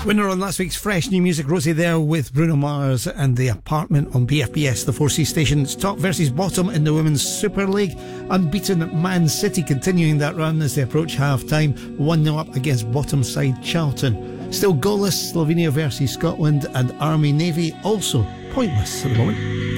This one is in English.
Winner on last week's Fresh New Music, Rosie there with Bruno Mars and The Apartment on BFBS, the 4C station. It's top versus bottom in the Women's Super League. Unbeaten Man City continuing that run as they approach half-time, 1-0 up against bottom side Charlton. Still goalless, Slovenia versus Scotland, and Army Navy also pointless at the moment.